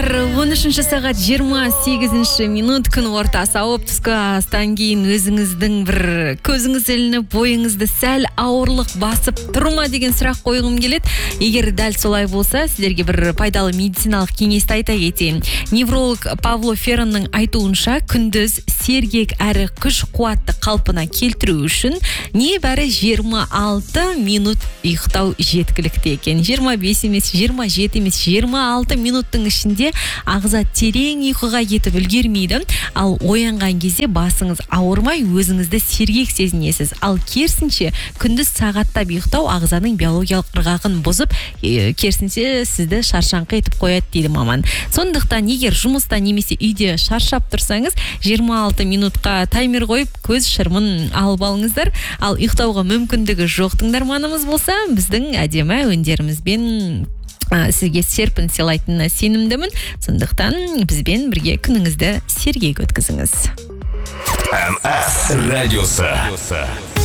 Достар, 13 сағат 28 минут күн ортасы ауып түскі астан кейін өзіңіздің бір көзіңіз ілініп, бойыңызды сәл ауырлық басып тұрма деген сұрақ қойғым келеді. Егер дәл солай болса, сіздерге бір пайдалы медициналық кеңесті айта кетейін. Невролог Павло Ферронның айтуынша, күндіз сергек әрі күш қуатты қалпына келтіру үшін небәрі 26 минут ұйықтау жеткілікті екен. 25 емес, 27 емес, 26 минуттың ішінде ағза терең ұйқыға кетіп үлгермейді. Ал оянған кезде басыңыз ауырмай, өзіңізді сергек сезінесіз. Ал керісінше, күндіз сағаттап ұйықтау ағзаның биологиялық ырғағын бұзып, керісінше сізді шаршаңқы етіп қояды дейді маман. Сондықтан, егер жұмыста немесе үйде шаршап тұрсаңыз, 26 минутқа таймер қойып, көз шырмын алып алыңыздар. Ал ұйықтауға мүмкіндігі жоқ тыңдарманымыз болса, біздің әдемі өндерімізбен сізге серпін сыйлайтынына сенімдімін. Сондықтан бізбен бірге күніңізді сергек өткізіңіз. МС радиосы.